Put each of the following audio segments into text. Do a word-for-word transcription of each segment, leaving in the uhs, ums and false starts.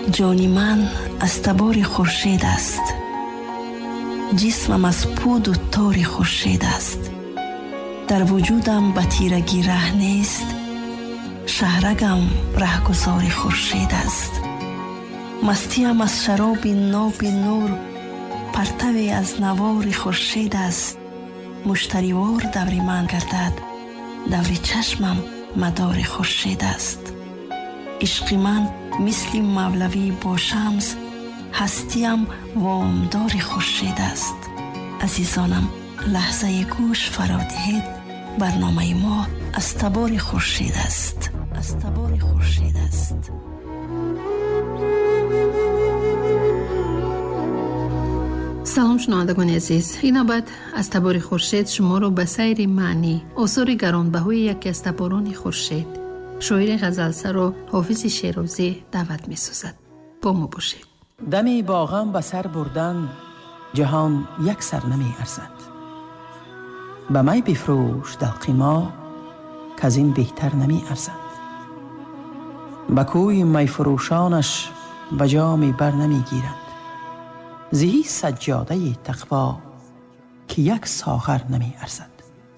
جانی من از تبار خورشید است، جسمم از پود و تار خورشید است. در وجودم به تیرگی ره نیست، شهرگم رهگذار خورشید است. مستیم از شراب ناب نور، پرتوی از نوار خورشید است. مشتریوار دور من گردد، دور چشمم مدار خورشید است. عشق من مثل مولوی با شمس، هستیم وامدار خورشید است. عزیزانم لحظه گوش فرا دهید، برنامه ما از تبار خورشید است. از تبار خورشید است. سلام شنوندگان عزیز، این نوبت از تبار خورشید شما رو به سیر معنی اثر گرانبهای یکی از تباران خورشید، شاعر غزلسر و حافظ شیرازی دعوت می سازد. با ما باشید. دمی با غم به سر بردن، جهان یک سر نمی ارزد. به می بفروش دلق ما، که از این بهتر نمی ارزد. به کوی می فروشانش به جامی بر نمی گیرد. زهی سجاده تقوا که یک ساغر نمی ارزد.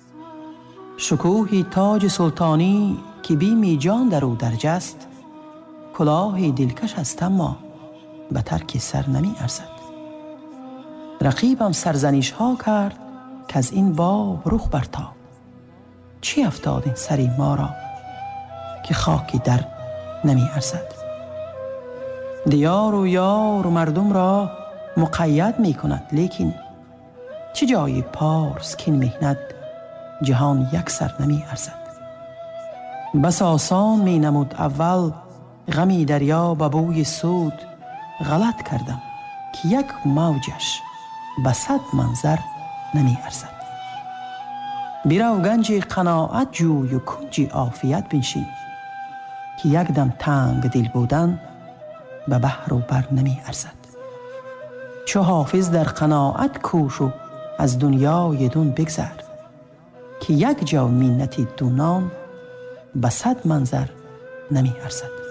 شکوه تاج سلطانی که بیم جان در او درج است، کلاه دلکش است اما به ترک سر نمی ارزد. رقیبم سرزنش ها کرد که از این باب رخ برتاب. چی افتاد این سری ما را که خاکی در نمی ارزد. دیار و یار و مردم را مقید می کند، لیکن چه جای پارس که این مهنت جهان یک سر نمی ارزد. بس آسان می نمود اول غمی دریا به بوی سود، غلط کردم که یک موجش به صد منظر نمی ارزد. بیرو گنج قناعت جوی و کنج عافیت بنشین، که یک دم تنگ دل بودن به بحر و بر نمی ارزد. چو حافظ در قناعت کوش و از دنیای دون بگذر، که یک جا منتی دونان به صد منظر نمی ارزد.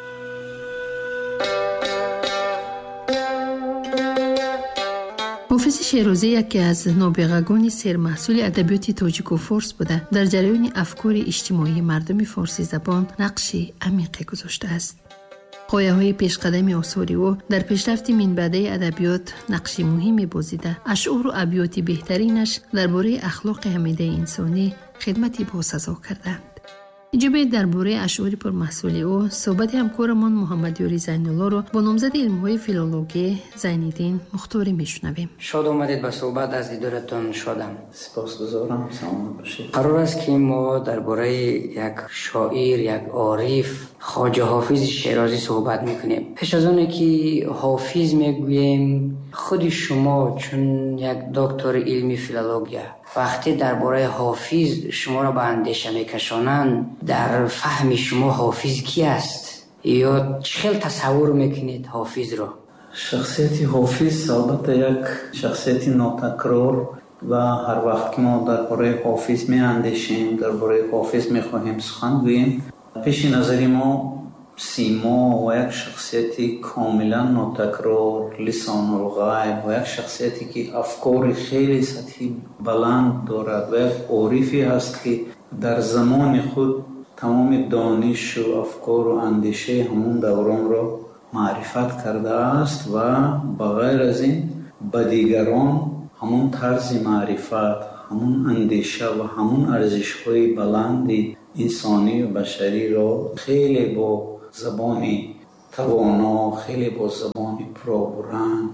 حافظ شیرازی یکی از نابغگان سرمحصول ادبیات تاجیک و فارس بوده. در جریان افکار اجتماعی مردم فارسی زبان نقشی عمیقی گذاشته است. پایه‌های پیشقدم آثاری او در پیشرفت منبعه ادبیات نقش مهمی بازیده. اشعار و ابیات بهترینش درباره اخلاق حمیده انسانی خدمتی باسزا کردند. اینجا درباره اشعار پرمحصول او صحبت همکارمان محمد یاری زین‌الله رو با نامزد علم‌های فیلولوژی زین‌الدین مختاری میشنویم. شاد اومدید به صحبت، از دیدارتون شادم. سپاسگزارم، سلام باشید. قرار است که ما درباره یک شاعر، یک عارف، خواجه حافظ شیرازی صحبت میکنیم. پیش از آن که حافظ میگوییم، خود شما چون یک دکتر علمی فیلولوژی وقتی درباره حافظ شما را به اندیشه میکشانند، در فهم شما حافظ کی است یا چه تصور میکنید حافظ را؟ شخصیت حافظ البته یک شخصیت ناتکرار و هر وقت که ما درباره حافظ میاندیشیم، درباره حافظ میخواهیم سخن گوییم، پیش نظر ما سیما و یک شخصیتی کاملا ناتکرار، لسان الغیب و یک شخصیتی که افکار خیلی سطحی بلند دارد و یک عارفی هست که در زمان خود تمام دانش و افکار و اندیشه همون دوران را معرفت کرده است و بغیر از این به دیگران همون طرز معرفت، همون اندیشه و همون ارزش‌های بلند انسانی و بشری را خیلی با زبانی توانا، خیلی با زبانی پربرند،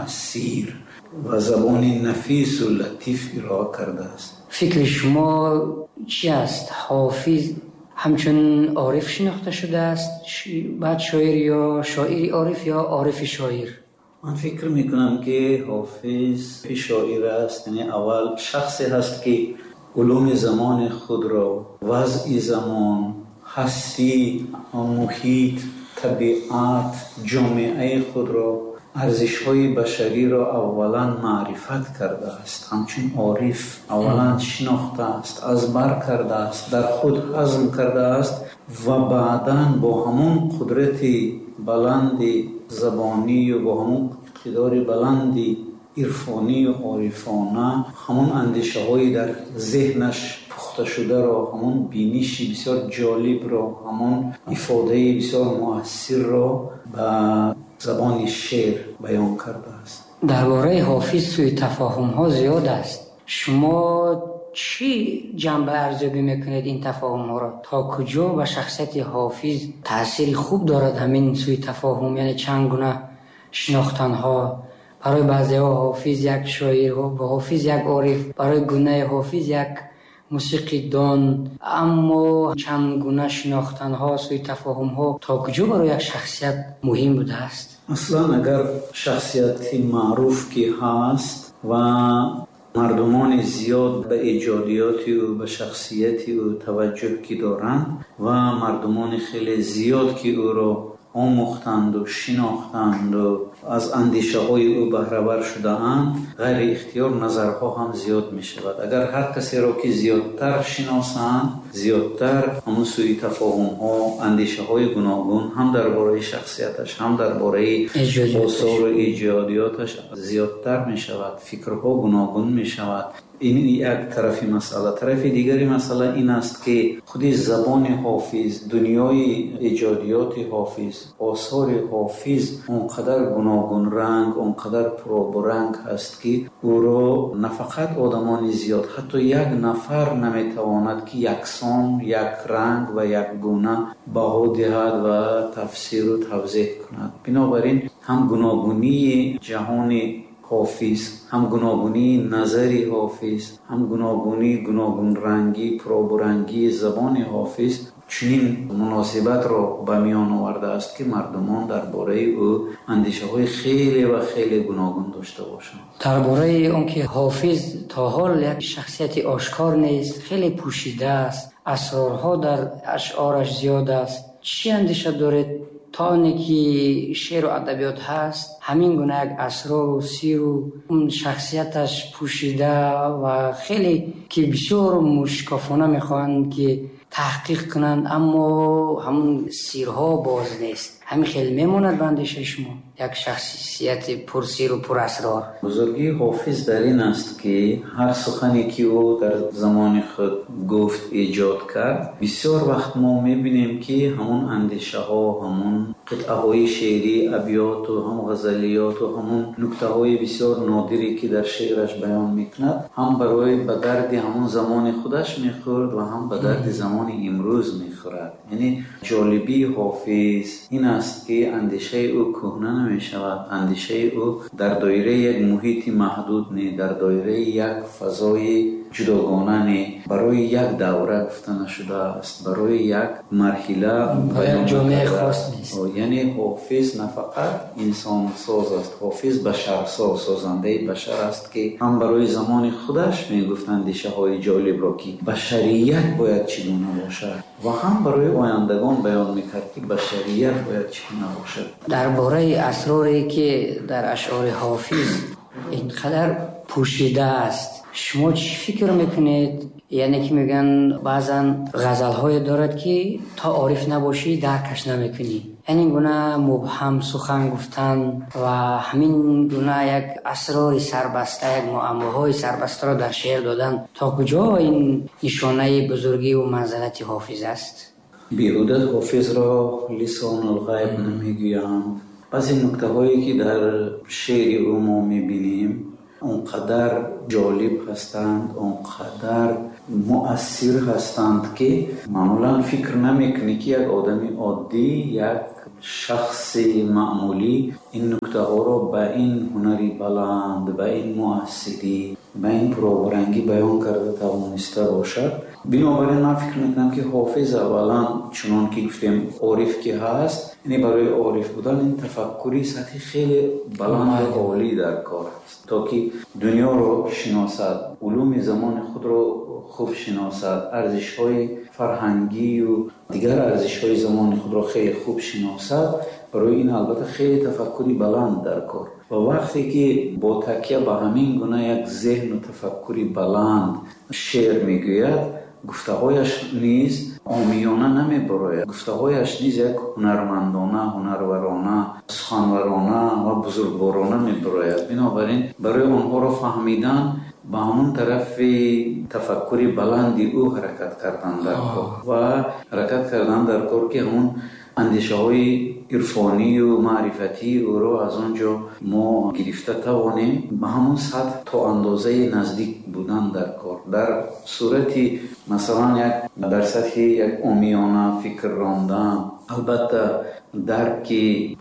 مؤثر و زبانی نفیس و لطیف ارائه کرده است. فکر شما چی است؟ حافظ همچون عارف شناخته شده است، بعد شاعر یا شاعری عارف یا عارف شاعر؟ من فکر میکنم که حافظ شاعر است، یعنی اول شخصی هست که علوم زمان خود را، وضع زمان، هستی، محیط، طبیعت، جامعه خود را، ارزش‌های بشری را اولا معرفت کرده است. همچون عارف اولا شناخته است، از بر کرده است، در خود هضم کرده است و بعداً با همون قدرت بلند زبانی و با همون اقتدار بلند عرفانی و عارفانه همون اندیشه های در ذهنش پخته شده را، همون بینشی بسیار جالب را، همون افاده بسیار مؤثر را به زبان شعر بیان کرده است. درباره حافظ سوء تفاهم ها زیاد است. شما چی جنبه ارزیابی میکنید این تفاهم ها را؟ تا کجا به شخصیت حافظ تأثیر خوب دارد همین سوء تفاهم؟ یعنی چند گونه شناختن ها، برای بعضی ها حافظ یک شاعر و حافظ یک عارف، برای گونه حافظ یک موسیقی دان، اما چند گونه شناختن ها، سوء تفاهم ها تا کجا برای یک شخصیت مهم بوده است؟ اصلا اگر شخصیت معروف که هست و مردمان زیاد به ایجادیاتی و به شخصیتی و توجه که دارند و مردمان خیلی زیاد که او را آموختند و شناختند و از اندیشه های او بهره ور شده اند، غیر اختیار نظرها هم زیاد می شود. اگر هر کسی را که زیادتر شناسند، زیادتر همون سوء تفاهم ها، اندیشه های گوناگون هم درباره شخصیتش هم درباره آثار و ایجادیاتش زیادتر می شود، فکرها گوناگون می شود. این یک طرفی مسئله. طرف دیگری مسئله این است که خود زبان حافظ، دنیای ایجادیات حافظ، آثار حافظ اونقدر گوناگون رنگ، اونقدر پررنگ هست که او را نه فقط آدمان زیاد، حتی یک نفر نمیتواند که یکسان، یک رنگ و یک گونه بها دهد و تفسیر و توضیح کند. بنابراین هم گوناگونی جهان حافظ، هم گوناگونی نظری حافظ، هم گوناگونی گوناگون رنگی پررنگی زبان حافظ چنین مناسبت را به میان آورده است که مردمان درباره او اندیشه های خیلی و خیلی گوناگون داشته باشند. درباره اون که حافظ تا حال یک شخصیت آشکار نیست، خیلی پوشیده است، اسرارها در اشعارش زیاد است، چی اندیشه دارید تا آنی که شعر و ادبیات هست همین گونه یک اسرار و سیر و اون شخصیتش پوشیده و خیلی که بسیار مشکافانه میخوان که تحقیق کنند، اما همون سیرها باز نیست، همین خیلی میموند به اندیشه شما یک شخصیت پرسیر و پر اسرار. بزرگی حافظ در این است که هر سخنی که او در زمان خود گفت ایجاد کرد، بسیار وقت ما میبینیم که همون اندیشه ها، همون قطعه های شعری، ابیات و هم غزلیات و همون نکته های بسیار نادری که در شعرش بیان میکند، هم برای به درد همون زمان خودش میخورد و هم به درد زمان امروز میخورد. یعنی جالبی حافظ این است که اندیشه او کهنه نمی شود، اندیشه او در دایره یک محیط محدود نه، در دایره یک فضای جداگانه نه، برای یک دوره گفته نشده است، برای یک مرحله برای جامعه خاص نیست. یعنی حافظ نه فقط انسان ساز است، حافظ بشر ساز، سازنده بشر است که هم برای زمان خودش میگفت اندیشه های جالب را که بشریت باید چگونه باشد و هم برای آیندگان بیان میکرد که بشریت باید چگونه باشد. درباره اسراری که در اشعار حافظ اینقدر پوشیده است، شما چی فکر میکنید؟ یعنی که میگن بعضا غزل های دارد که تا عارف نباشی درکش نمیکنی، یعنی گونه مبهم سخن گفتن و همین گونه یک اسرار سربسته، یک معماهای سربسته را در شعر دادن، تا کجا این نشانه بزرگی و منزلت حافظ است؟ بیهوده حافظ را لسان الغیب نمیگویم. بعضی نکته هایی که در شعر او ما میبینیم اونقدر جالب هستند، اونقدر مؤثر هستند که معمولا فکر نمیکنی که یک آدمی عادی، یک شخص معمولی این نکته ها را به این هنری بلند، به این مؤثری، به این پررنگی بیان کرده توانسته باشد. بنابراین من فکر میکنم که حافظ اولا چنان که گفتیم عارف که هست، یعنی برای عارف بودن این تفکری سطحی خیلی بلند و عالی در کار است تا که دنیا رو شناسد، علوم زمان خود رو خوب شناسد، ارزش‌های فرهنگی و دیگر ارزش‌های زمان خود رو خیلی خوب شناسد. برای این البته خیلی تفکری بلند در کار و وقتی که با تکیه به همین گونه یک ذهن و تفکری بلند شعر میگوید، گفته‌هایش نیز عامیانه نمیبراید. گفته‌هایش نیز یک هنرمندانه، هنرورانه، سخنورانه و بزرگوارانه میبراید. بنابراین برای آنها را فهمیدن به همون طرف تفکری بلندی او حرکت کردن در کار و حرکت کردن در کار که همون اندیشه های عرفانی و معرفتی او را از آنجا ما گرفته توانیم به همون سطح تا اندازه نزدیک بودن در کار. در صورتی مثلا یک در سطح یک عامیانه فکر راندن، البته درک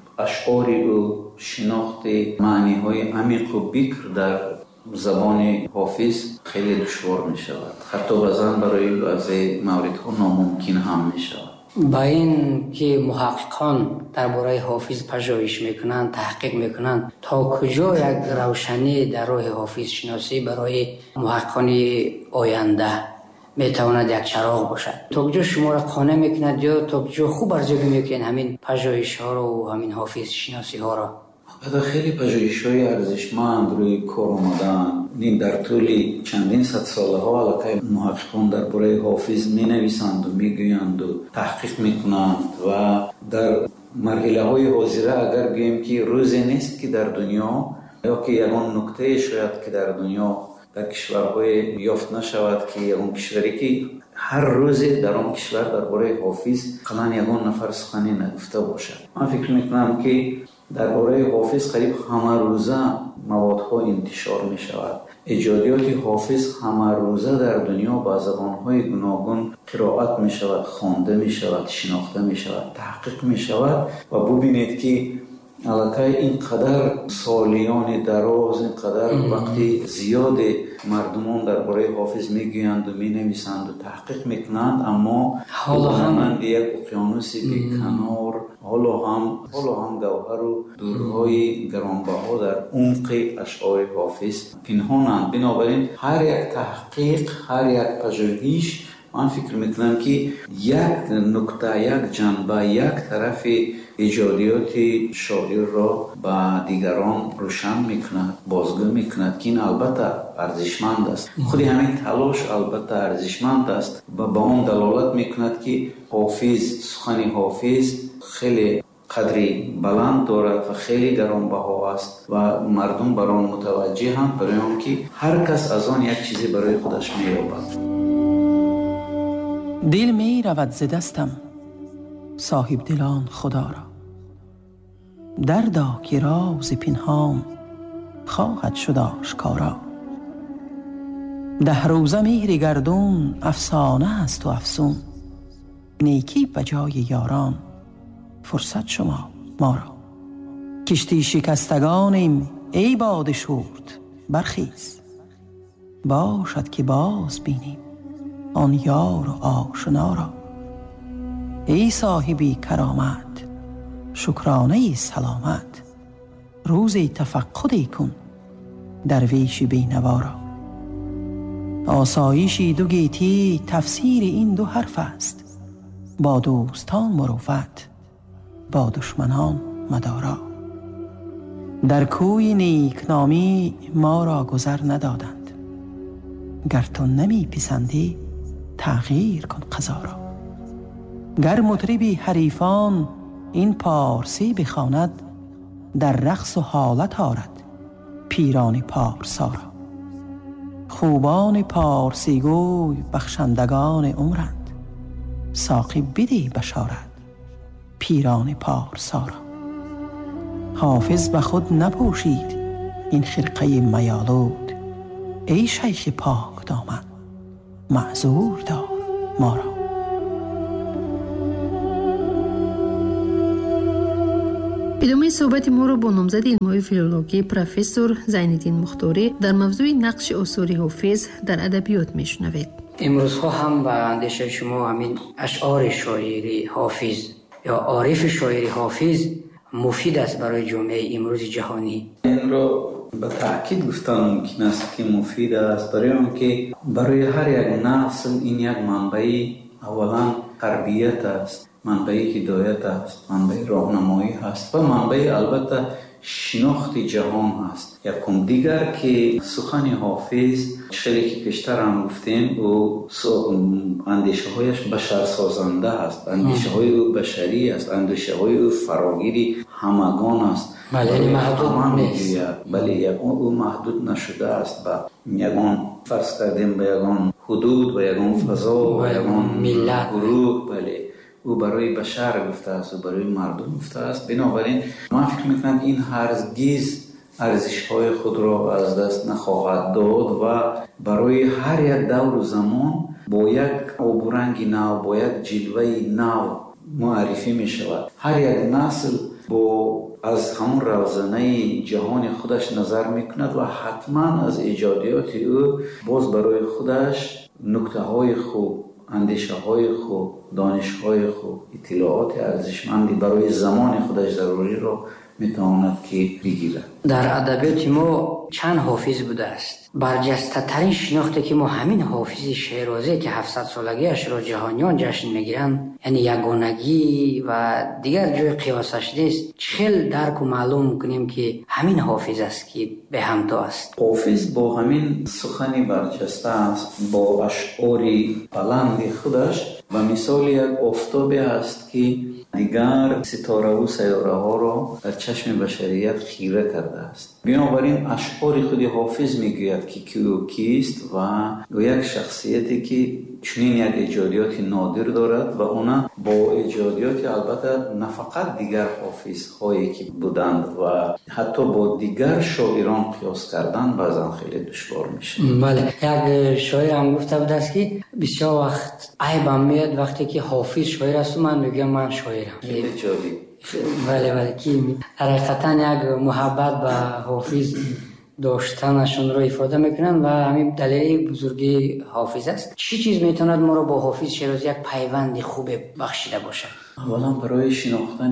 اشعار او، شناخت معنی های عمیق و بکر در زبان حافظ خیلی دشوار می شود. حتی بعضا برای بعضی موردها ناممکن هم می شود. با این که محققان درباره حافظ پژوهش میکنند، تحقیق میکنند، تا کجا یک روشنی در راه حافظ شناسی برای محققان آینده میتواند یک چراغ باشد؟ تا کجا شما را قانع میکند یا تا کجا خوب ارزیابی میکنید همین پژوهش ها را و همین حافظ شناسی ها را؟ بعد خیلی پژوهش‌های ارزشمند روی کار آمدن. در طول چندین صد ساله ها علاقه محققان درباره حافظ می‌نویسند و میگویند و تحقیق میکنند و در مرحله های حاضره اگر بگوییم که روزی نیست که در دنیا یا که یگان نکته شاید که در دنیا در کشورهای یافت نشود که یگان کشوری که هر روز در آن کشور درباره حافظ قلن یگان نفر سخنی نگفته باشد. من فکر میکنم که درباره حافظ قریب همه روزه موادها انتشار می شود. ایجادیات حافظ همه روزه در دنیا با زبانهای گوناگون قرائت می شود، خوانده می شود، شناخته می شود، تحقیق می شود و ببینید که علاقه اینقدر سالیان دراز، اینقدر وقتی زیاد مردمان درباره حافظ میگویند و مینویسند و تحقیق میکنند، اما حالا هم یک اقیانوسی بیکنار، حالا هم حالا هم گوهر و درهای گرانبها در عمق اشعار حافظ پنهانند. بنابراین هر یک تحقیق، هر یک پژوهش، من فکر میکنم که یک نکته، یک جنبه، یک طرف ایجادیات شاعر را به دیگران روشن میکند، بازگو میکند که این البته ارزشمند است. خود همین تلاش البته ارزشمند است و به آن دلالت میکند که حافظ، سخن حافظ خیلی قدری بلند دارد و خیلی گرانبها است و مردم بر آن متوجه هم، برای آن که هر کس از آن یک چیزی برای خودش مییابد. دل می رود ز دستم صاحب دلان خدا را، دردا که راز پنهان خواهد شد آشکارا. ده روزه مهر گردون افسانه است و افسون، نیکی بجای یاران فرصت شما ما را. کشتی شکستگانیم ای باد شورد برخیز، باشد که باز بینیم آن یار و آشنا را. ای صاحبی کرامت شکرانه سلامت، روزی تفقدی کن درویش بینوا را. آسایشی دو گیتی تفسیر این دو حرف است، با دوستان مروت با دشمنان مدارا. در کوی نیکنامی ما را گذر ندادند، گر تو نمی پسندی تغییر کن قضا را. گر مطربی حریفان این پارسی بخواند، در رقص و حالت آرد پیران پارسا را. خوبان پارسی گوی بخشندگان عمرند، ساقی بدی بشارت پیران پارسا را. حافظ به خود نپوشید این خرقه میالود، ای شیخ پاک دامن معذور دار ما را. ادامه صحبت ما را با نامزد علم‌های فیلولوژی پروفسور زین‌الدین مختاری در موضوع نقش آثار حافظ در ادبیات میشنوید. امروزها هم به اندیشه شما همین اشعار شاعری حافظ یا عارف شاعری حافظ مفید است برای جامعه امروز جهانی؟ این را به تأکید گفتن ممکن است که مفید است، برای آنکه برای هر یک نسل این یک منبع اولا تربیت است، منبع هدایت است، منبع راهنمایی است و منبع البته شناخت جهان است. یکم دیگر که سخن حافظ خیلی که پیشتر هم گفتیم او اندیشه هایش بشر سازنده است، اندیشه های او بشری است، اندیشه های او فراگیری همگان است. بله محدود نیست. بله یکم او محدود نشده است به یگان فرض کردیم به یگان حدود و یگان فضا و یگان ملت گروه. بله او برای بشر گفته است و برای مردم گفته است. بنابراین من فکر میکنم این هرگز ارزش های خود را از دست نخواهد داد و برای هر یک دور و زمان با یک آب و رنگ نو، با یک جلوه نو معرفی می شود. هر یک نسل با از همون روزنه جهان خودش نظر میکند و حتما از ایجادیات او باز برای خودش نکته های خوب، اندیشه های خوب، دانش های خوب، اطلاعات ارزشمندی برای زمان خودش ضروری را میتواند که بگیرد. در ادبیات ما چند حافظ بوده است. برجسته ترین شناخته که ما همین حافظ شیرازی که هفتصد سالگیش را جهانیان جشن میگیرند، یعنی یگانگی و دیگر جای قیاسش نیست. چخیل درک و معلوم میکنیم که همین حافظ است که به همتا است. حافظ با همین سخنی برجسته است، با اشعاری بلند خودش و مثال یک آفتابی است که دیگر ستاره و سیاره ها را در چشم بشریت خیره کرده است. بنابراین اشعار خود حافظ میگوید که کی و کیست و یک شخصیتی که چنین یک ایجادیات نادر دارد و اونا با ایجادیات البته نه فقط دیگر حافظ هایی که بودند و حتی با دیگر شاعران قیاس کردن بعضا خیلی دشوار میشه. بله یک شاعر هم گفته بود است که بسیار وقت عیبم میاد وقتی که حافظ شاعر است و من میگم من شاعرم. خیلی جالب. بله بله که حقیقتا یک محبت به حافظ داشتنشون رو افاده میکنن و همین دلیل بزرگی حافظ است. چی چیز میتواند ما رو با حافظ شیرازی یک پیوند خوب بخشیده باشد؟ اولا برای شناختن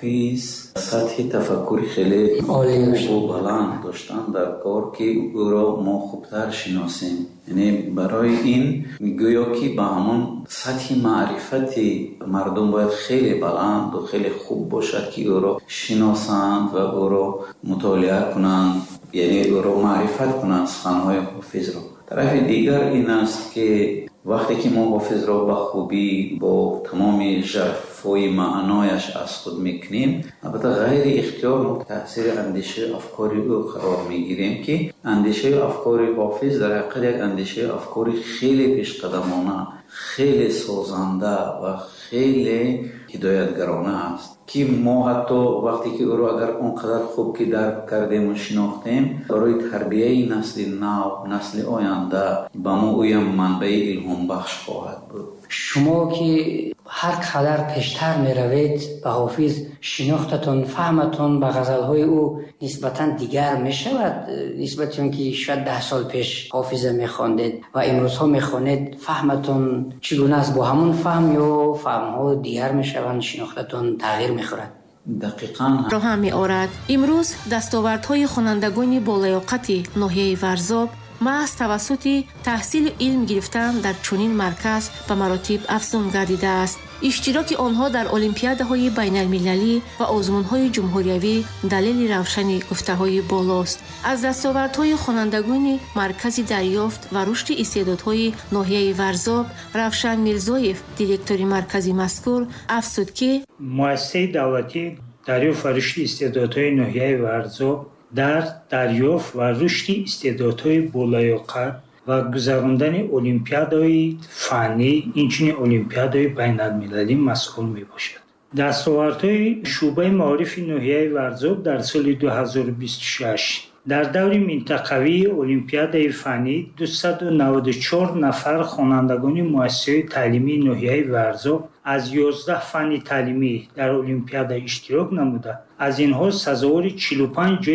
حافظ سطح تفکری خیلی عالی و بلند داشتن در کار که او را ما خوبتر شناسیم. یعنی برای این گویا که با همون سطح معرفتی مردم باید خیلی بلند و خیلی خوب باشد که او را شناسند و او را مطالعه کنند، یعنی او را معرفت کنند سخنهای حافظ را. طرف دیگر این است که وقتی که ما حافظ را به خوبی با تمام ژرفای معنایش از خود میکنیم، البته غیر اختیار تاثیر اندیشه افکاری او قرار میگیریم که اندیشه افکاری حافظ در حقیقت یک اندیشه افکاری خیلی پیشقدمانه، خیلی سازنده و خیلی هدایتگرانه است که ما حتی وقتی که او را اگر اونقدر خوب که درک کردیم و شناختیم برای تربیه نسل نو، نسل آینده به ما اویم منبع الهام بخش خواهد بود. شما که هر قدر پیشتر می روید به حافظ شناختتون، فهمتون به غزلهای او نسبتا دیگر می شود نسبت اون که شاید ده سال پیش حافظ می خواندید و امروز ها می خوانید، فهمتون چگونه است؟ با همون فهم یا فهم ها دیگر می شوند، شناختتون تغییر می خورد؟ دقیقاً را هم می آورد. امروز دستاوردهای خوانندگان بالیاقت ناحیه ورزاب محض توسط تحصیل علم گرفتن در چنین مرکز به مراتب افزون گردیده است. اشتراک آنها در المپیادهای بین المللی و آزمون‌های جمهوریوی دلیل روشن گفته‌های بالاست. از دستاوردهای خوانندگان مرکز دریافت و رشد استعدادهای ناحیه ورزاب، روشن میرزایف دیرکتور مرکز مذکور افزود که مؤسسه دولتی دریافت و رشد استعدادهای ناحیه ورزاب در دریافت و رشد استعدادهای بالیاقت و گذراندن المپیادهای فنی، اینچنین المپیادهای بین المللی مسئول می باشد. دستاوردهای شعبه معارف ناحیه ورزاب در سال دو هزار و بیست و شش در دور منطقوی المپیادهای فنی دویست و نود و چهار نفر خوانندگان مؤسسه تعلیمی ناحیه ورزاب از یازده فن تعلیمی در المپیاد اشتراک نموده. از اینها سزاوار چهل و پنج جای